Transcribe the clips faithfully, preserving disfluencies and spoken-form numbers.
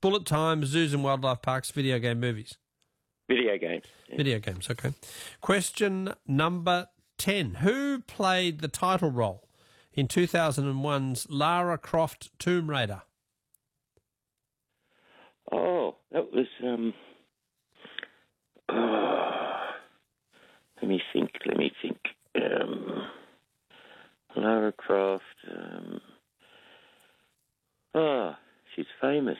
bullet time, zoos and wildlife parks, video game movies. Video games. Yeah. Video games, okay. Question number ten. Who played the title role in two thousand one's Lara Croft Tomb Raider? Oh, that was... Um, oh, let me think, let me think. Um, Lara Croft... Um, oh, she's famous.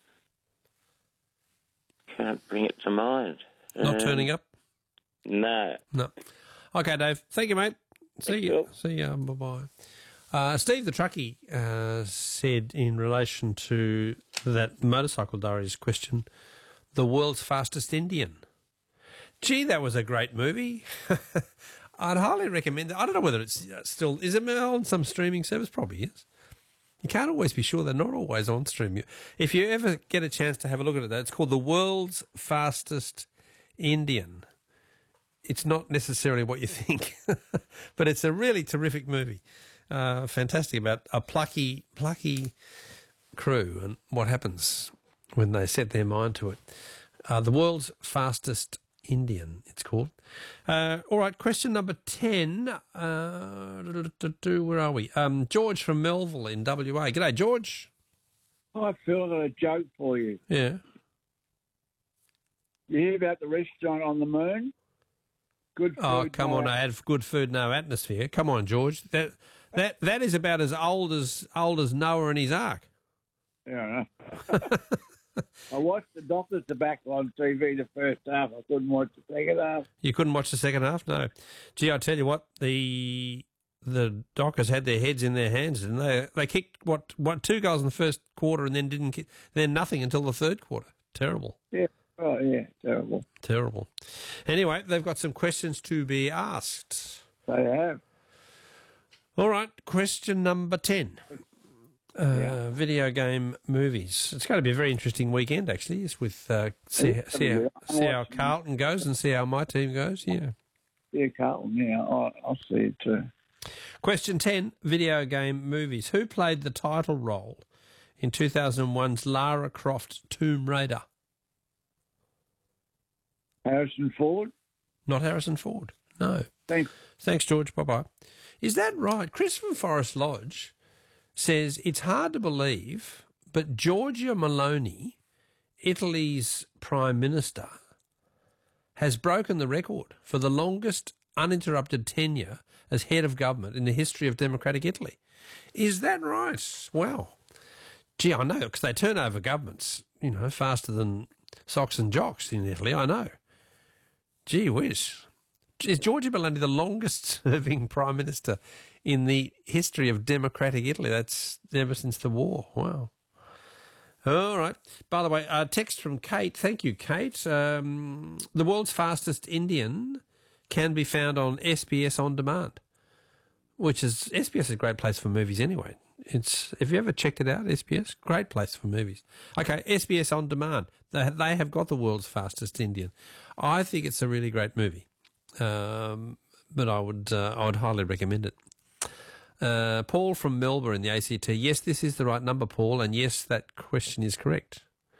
Can't bring it to mind. Not um, turning up? No. No. Okay, Dave. Thank you, mate. See Thank you. you. See you. Bye-bye. Uh, Steve the Truckie uh, said in relation to that Motorcycle Diaries question, the world's fastest Indian. Gee, that was a great movie. I'd highly recommend it. I don't know whether it's still... Is it on some streaming service? Probably is. You can't always be sure. They're not always on stream. If you ever get a chance to have a look at it, it's called The World's Fastest Indian. It's not necessarily what you think, but it's a really terrific movie. Uh, fantastic about a plucky, plucky crew and what happens when they set their mind to it. Uh, The World's Fastest Indian, it's called. Uh, all right, question number ten. Uh, where are we? Um, George from Melville in W A. G'day, George. Hi, Phil. I've got a joke for you. Yeah. You hear about the restaurant on the moon? Good food. Oh, come no on! I had good food, no atmosphere. Come on, George. That that that is about as old as old as Noah and his ark. Yeah, I know. I watched the Doctor's Tobacco on T V the first half. I couldn't watch the second half. You couldn't watch the second half? No. Gee, I tell you what, the the Dockers had their heads in their hands, and they they kicked what what two goals in the first quarter, and then didn't kick, then nothing until the third quarter. Terrible. Yeah. Oh, yeah. Terrible. Terrible. Anyway, they've got some questions to be asked. They have. All right, question number ten. Uh, Yeah. Video game movies. It's going to be a very interesting weekend, actually. It's with uh, see, see, how, see how Carlton goes and see how my team goes. Yeah. Yeah, Carlton. Yeah, I'll, I'll see it too. Question ten. Video game movies. Who played the title role in two thousand one's Lara Croft Tomb Raider? Harrison Ford. Not Harrison Ford. No. Thanks. Thanks, George. Bye-bye. Is that right? Chris from Forest Lodge says it's hard to believe, but Giorgia Meloni, Italy's Prime Minister, has broken the record for the longest uninterrupted tenure as head of government in the history of democratic Italy. Is that right? Wow. Gee, I know, because they turn over governments, you know, faster than socks and jocks in Italy, I know. Gee whiz. Is Giorgia Meloni the longest-serving Prime Minister in the history of democratic Italy? That's ever since the war. Wow. All right. By the way, a text from Kate. Thank you, Kate. Um, the world's fastest Indian can be found on S B S On Demand, which is, S B S is a great place for movies anyway. It's, have you ever checked it out, S B S? Great place for movies. Okay, S B S On Demand. They, they have got the world's fastest Indian. I think it's a really great movie. Um, but I would uh, I would highly recommend it. Uh, Paul from Melbourne in the A C T. Yes, this is the right number, Paul, and yes, that question is correct.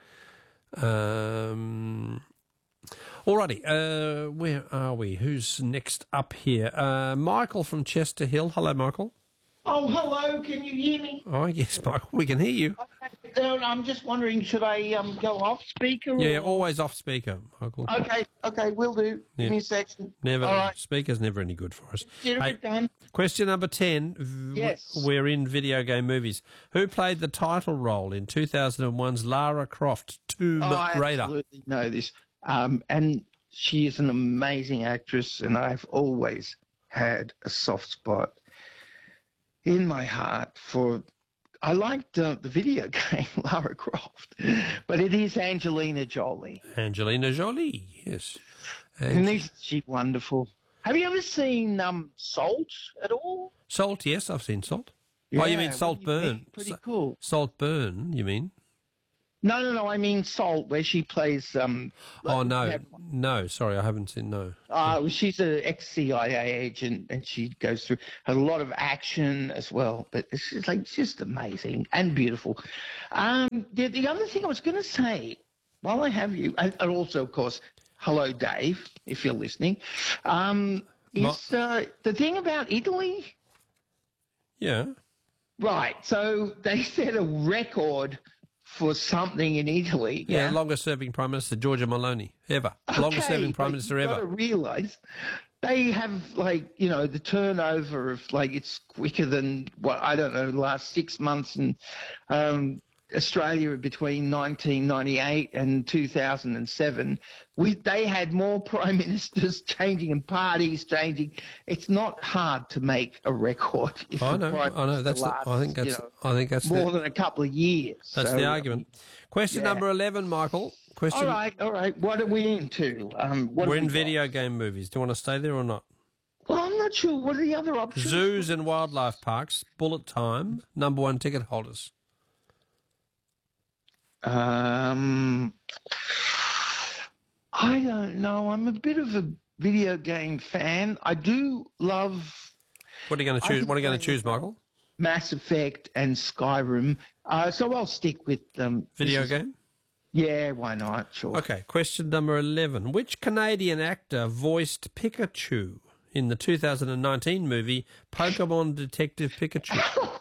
Um, alrighty, uh, where are we? Who's next up here? Uh, Michael from Chester Hill. Hello, Michael. Oh, hello. Can you hear me? Oh, yes, Michael. We can hear you. Uh, I'm just wondering, should I um, go off speaker? Or... Yeah, always off speaker, Michael. Okay, okay, will do. Yeah. Give me a second. Never. All right. Speaker's never any good for us. Get Hey, it done. question number ten. V- Yes. We're in video game movies. Who played the title role in two thousand one's Lara Croft Tomb Oh, I Raider? absolutely know this. Um, and she is an amazing actress, and I've always had a soft spot in my heart for... I liked uh, the video game Lara Croft, but it is Angelina Jolie. Angelina Jolie, yes. And Ange- isn't she wonderful? Have you ever seen um, Salt at all? Salt, yes, I've seen Salt. Oh, you mean Yeah, Saltburn? Pretty Sa- cool. Saltburn, you mean? No, no, no. I mean Salt, where she plays. Um, Oh, no. yeah, No, sorry, I haven't seen, no. Uh, she's an ex-C I A agent, and she goes through a lot of action as well. But it's just like just amazing and beautiful. Um, the, the other thing I was going to say, while I have you, and, and also, of course, hello, Dave, if you're listening, um, is uh, the thing about Italy. Yeah. Right. So they set a record for something in Italy. Yeah, longest serving Prime Minister, Giorgia Meloni, ever. Longest serving Prime Minister you've ever. Got to realise they have, like, you know, the turnover of, like, it's quicker than what I don't know, the last six months in um, Australia between nineteen ninety-eight and two thousand seven. We they had more prime ministers changing and parties changing. It's not hard to make a record. If I the know, prime I know. That's the, lasts, I think that's you know, I think that's more the, than a couple of years. that's So, the argument. Question yeah. number eleven, Michael. Question. All right, all right. What are we into? Um, what We're have in we got? video game movies. Do you want to stay there or not? Well, I'm not sure. What are the other options? Zoos and wildlife parks, bullet time, number one ticket holders. Um, I don't know. I'm a bit of a video game fan. I do love What are you going to I choose? think What are you going I- to choose, Michael? Mass Effect and Skyrim. Uh, so I'll stick with um, Video this is- game? Yeah, why not? Sure. Okay, question number eleven. Which Canadian actor voiced Pikachu in the two thousand nineteen movie Pokemon Detective Pikachu?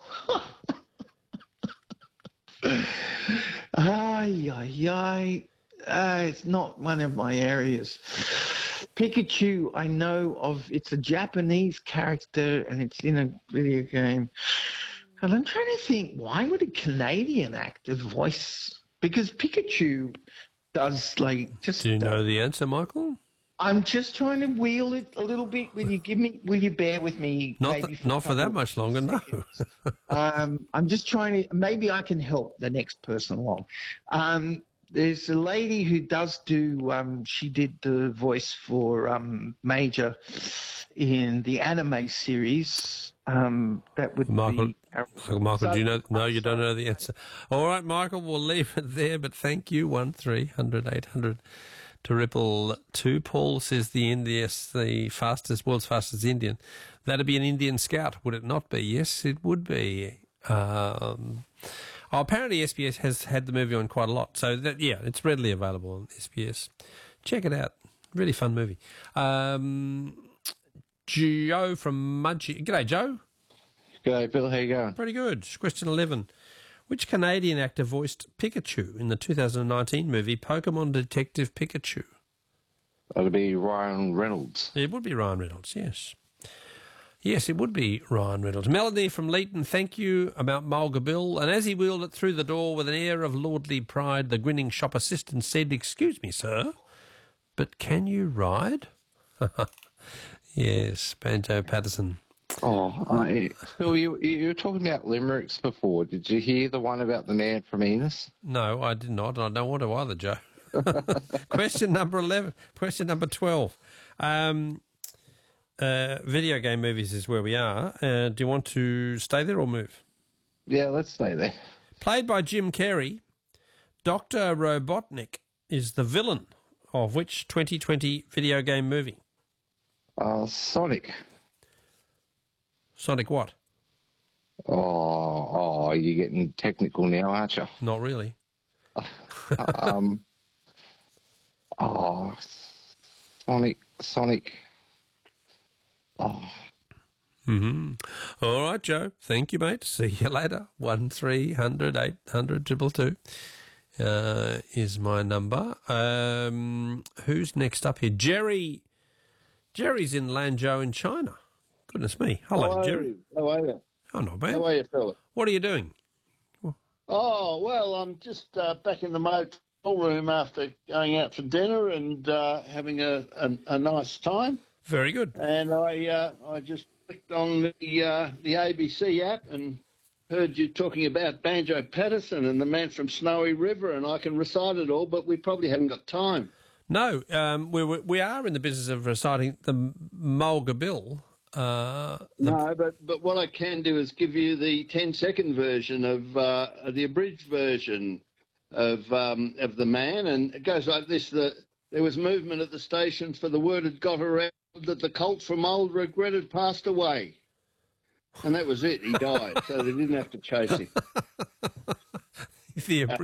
Ay, ay, ay. Uh, it's not one of my areas. Pikachu, I know of. It's a Japanese character and it's in a video game. And I'm trying to think, why would a Canadian actor voice? Because Pikachu does like just. Do you know the answer, Michael? I'm just trying to wheel it a little bit. Will you give me? Will you bear with me? Not maybe th- not a for that couple much longer, no. um, I'm just trying to. Maybe I can help the next person along. Um, there's a lady who does do. Um, she did the voice for um, Major in the anime series. Um, that would Michael, be. So, Michael, do you know? So- No, you don't know the answer. All right, Michael, we'll leave it there. But thank you, one three hundred eight hundred to Ripple two. Paul says the Indians, the fastest, world's fastest Indian. That'd be an Indian Scout, would it not be? Yes, it would be. Um, oh, apparently S B S has had the movie on quite a lot. So that yeah, it's readily available on S B S. Check it out. Really fun movie. Um, Joe from Mudgee. G'day, Joe. G'day, Bill. How you going? Pretty good. Question eleven. Which Canadian actor voiced Pikachu in the two thousand nineteen movie Pokemon Detective Pikachu? That'll be Ryan Reynolds. It would be Ryan Reynolds, yes. Yes, it would be Ryan Reynolds. Melanie from Leeton, thank you about Mulga Bill. And as he wheeled it through the door with an air of lordly pride, the grinning shop assistant said, "Excuse me, sir, but can you ride?" Yes, Banjo Patterson. Oh, I, Bill, you, you were talking about limericks before. Did you hear the one about the man from Enos? No, I did not. I don't want to either, Joe. Question number eleven. Question number twelve. Um, uh, video game movies is where we are. Uh, do you want to stay there or move? Yeah, let's stay there. Played by Jim Carrey, Doctor Robotnik is the villain of which twenty twenty video game movie? Uh, Sonic. Sonic what? Oh, oh, you're getting technical now, aren't you? Not really. um, oh, Sonic, Sonic. Oh, Mm-hmm. All right, Joe. Thank you, mate. See you later. One three hundred eight hundred triple two uh, is my number. Um, who's next up here? Jerry. Jerry's in Lanzhou in China. Goodness me. Hello, How are Jerry. you? How are you? Oh, not bad. How are you, fella? What are you doing? Oh, well, I'm just uh, back in the motel room after going out for dinner and uh, having a, a, a nice time. Very good. And I uh, I just clicked on the uh, the A B C app and heard you talking about Banjo Patterson and the man from Snowy River, and I can recite it all, but we probably haven't got time. No, um, we we are in the business of reciting the Mulga Bill. Uh, the, No, but, but what I can do is give you the ten-second version of uh, the abridged version. of um, of the man, and it goes like this: that there was movement at the station, for the word had got around that the colt from Old Regret had passed away, and that was it. He died, so they didn't have to chase him. The